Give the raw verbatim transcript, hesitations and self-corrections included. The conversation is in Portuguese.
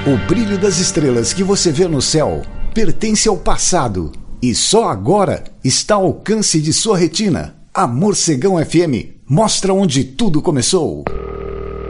O brilho das estrelas que você vê no céu pertence ao passado e só agora está ao alcance de sua retina. A Morcegão F M mostra onde tudo começou.